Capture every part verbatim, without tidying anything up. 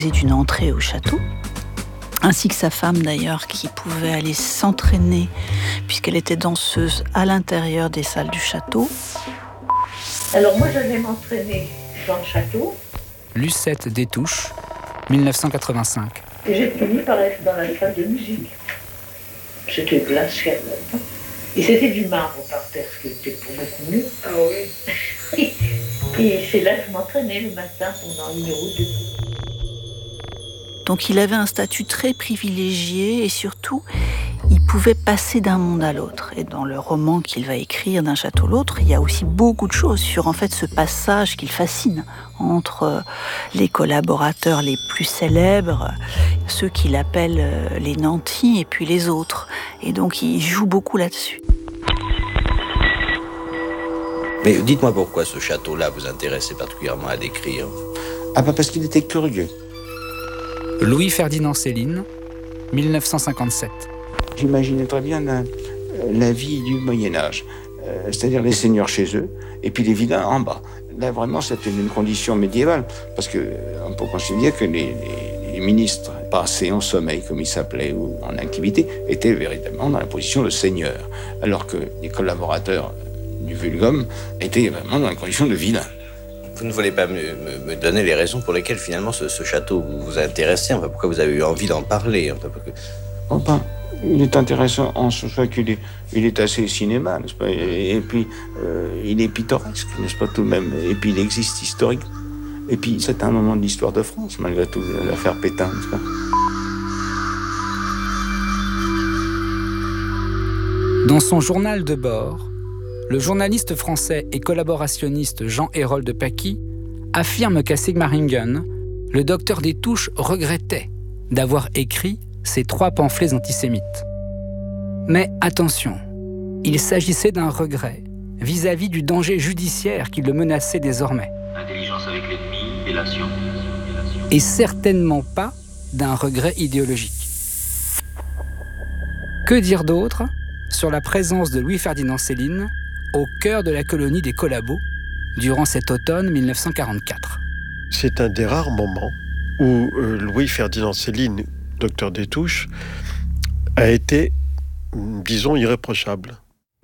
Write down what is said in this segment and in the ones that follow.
d'une entrée au château, ainsi que sa femme d'ailleurs, qui pouvait aller s'entraîner, puisqu'elle était danseuse à l'intérieur des salles du château. Alors moi j'allais m'entraîner dans le château. Lucette Détouche, dix-neuf cent quatre-vingt-cinq. Et j'ai fini par être dans la salle de musique. C'était glacial là-dedans. Et c'était du marbre par terre, ce qui était pour beaucoup mieux. Ah oui. Et c'est là que je m'entraînais le matin pendant une heure ou deux. Donc il avait un statut très privilégié et surtout, il pouvait passer d'un monde à l'autre. Et dans le roman qu'il va écrire, D'un château à l'autre, il y a aussi beaucoup de choses sur en fait ce passage qu'il fascine entre les collaborateurs les plus célèbres, ceux qu'il appelle les nantis et puis les autres. Et donc il joue beaucoup là-dessus. Mais dites-moi pourquoi ce château-là vous intéressait particulièrement à décrire. Ah bah parce qu'il était curieux. Louis-Ferdinand Céline, dix-neuf cent cinquante-sept. J'imaginais très bien la, la vie du Moyen-Âge, euh, c'est-à-dire les seigneurs chez eux, et puis les vilains en bas. Là, vraiment, c'était une condition médiévale, parce qu'on euh, peut considérer que les, les, les ministres passés en sommeil, comme ils s'appelaient, ou en activité, étaient véritablement dans la position de seigneur, alors que les collaborateurs du vulgum étaient vraiment dans la condition de vilains. Vous ne voulez pas me, me, me donner les raisons pour lesquelles finalement ce, ce château vous, vous intéressait, enfin, pourquoi vous avez eu envie d'en parler, enfin, parce que... Enfin, il est intéressant en ce fait qu'il est, il est assez cinéma, n'est-ce pas? Et, et puis, euh, il est pittoresque, n'est-ce pas, tout de même? Et puis, il existe historique. Et puis, c'est un moment de l'histoire de France, malgré tout, l'affaire Pétain, n'est-ce pas? Dans son journal de bord, le journaliste français et collaborationniste Jean-Hérold de Paquis affirme qu'à Sigmaringen, le docteur Détouche regrettait d'avoir écrit ces trois pamphlets antisémites. Mais attention, il s'agissait d'un regret vis-à-vis du danger judiciaire qui le menaçait désormais. Intelligence avec l'ennemi, délation. Et certainement pas d'un regret idéologique. Que dire d'autre sur la présence de Louis-Ferdinand Céline au cœur de la colonie des collabos durant cet automne dix-neuf cent quarante-quatre. C'est un des rares moments où euh, Louis-Ferdinand Céline, docteur Détouche, a été, disons, irréprochable.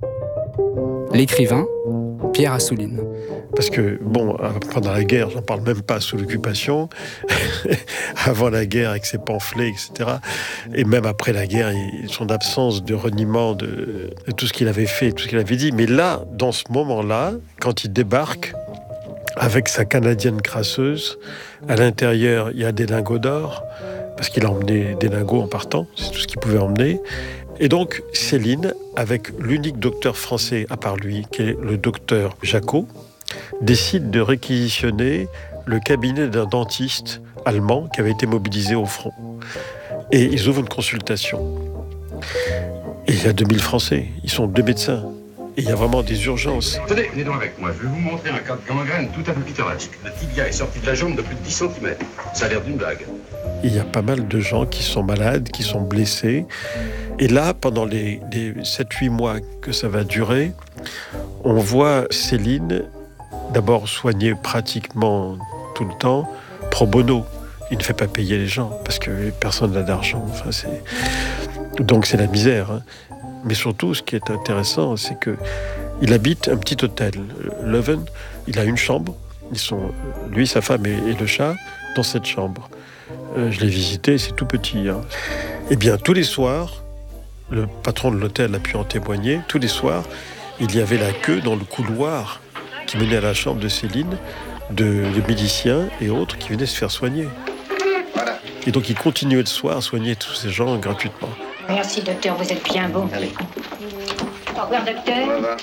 L'écrivain, Pierre Assouline. Parce que, bon, pendant la guerre, j'en parle même pas, sous l'occupation, avant la guerre avec ses pamphlets, et cetera, et même après la guerre, son absence de reniement de, de tout ce qu'il avait fait, tout ce qu'il avait dit. Mais là, dans ce moment-là, quand il débarque avec sa canadienne crasseuse, à l'intérieur, il y a des lingots d'or, parce qu'il a emmené des lingots en partant, c'est tout ce qu'il pouvait emmener. Et donc, Céline, avec l'unique docteur français à part lui, qui est le docteur Jacot, décide de réquisitionner le cabinet d'un dentiste allemand qui avait été mobilisé au front. Et ils ouvrent une consultation. Et il y a deux mille Français, ils sont deux médecins. Et il y a vraiment des urgences. Tenez, venez donc avec moi, je vais vous montrer un cas de gangrène tout à fait pittoresque. Le tibia est sorti de la jambe de plus de dix centimètres. Ça a l'air d'une blague. Il y a pas mal de gens qui sont malades, qui sont blessés. Et là, pendant les, les sept huit mois que ça va durer, on voit Céline d'abord soigner pratiquement tout le temps, pro bono. Il ne fait pas payer les gens, parce que personne n'a d'argent. Enfin, c'est... Donc c'est la misère. Hein. Mais surtout, ce qui est intéressant, c'est qu'il habite un petit hôtel, Leuven. Il a une chambre. Ils sont, lui, sa femme et, et le chat, dans cette chambre. Euh, je l'ai visité, c'est tout petit. Hein. Eh bien, tous les soirs, le patron de l'hôtel a pu en témoigner, tous les soirs, il y avait la queue dans le couloir qui menait à la chambre de Céline, de, de miliciens et autres qui venaient se faire soigner. Et donc il continuait le soir à soigner tous ces gens gratuitement. Merci docteur, vous êtes bien bon. Allez. Au revoir docteur.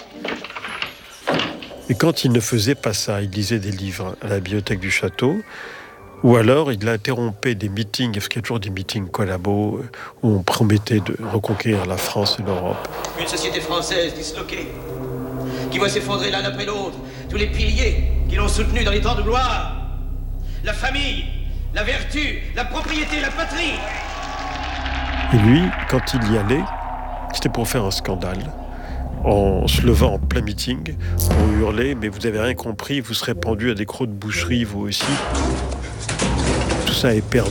Et quand il ne faisait pas ça, il lisait des livres à la bibliothèque du château, ou alors il interrompait des meetings, parce qu'il y a toujours des meetings collabos, où on promettait de reconquérir la France et l'Europe. Une société française disloquée, qui voit s'effondrer l'un après l'autre tous les piliers qui l'ont soutenu dans les temps de gloire. La famille, la vertu, la propriété, la patrie. Et lui, quand il y allait, c'était pour faire un scandale. En se levant en plein meeting, on hurlait « Mais vous avez rien compris, vous serez pendu à des crocs de boucherie, vous aussi ». Tout ça est perdu